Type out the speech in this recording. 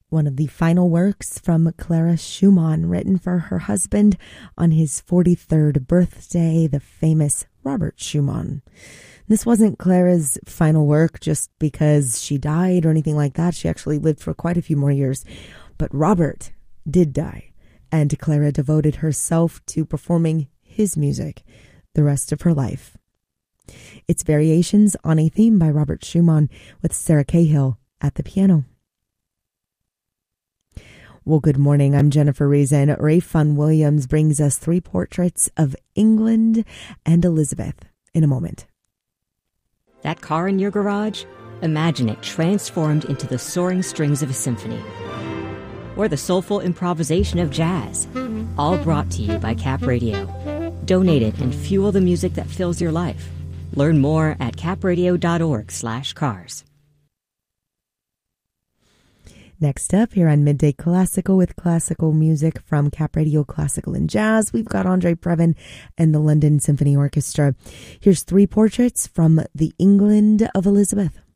one of the final works from Clara Schumann, written for her husband on his 43rd birthday, the famous Robert Schumann. This wasn't Clara's final work just because she died or anything like that. She actually lived for quite a few more years. But Robert did die, and Clara devoted herself to performing his music the rest of her life. It's Variations on a Theme by Robert Schumann with Sarah Cahill at the piano. Well, good morning. I'm Jennifer Reason. Ray Fun Williams brings us 3 portraits of England and Elizabeth in a moment. That car in your garage? Imagine it transformed into the soaring strings of a symphony. Or the soulful improvisation of jazz. All brought to you by Cap Radio. Donate it and fuel the music that fills your life. Learn more at capradio.org/cars. Next up here on Midday Classical with classical music from Cap Radio Classical and Jazz, we've got Andre Previn and the London Symphony Orchestra. Here's 3 portraits from the England of Elizabeth.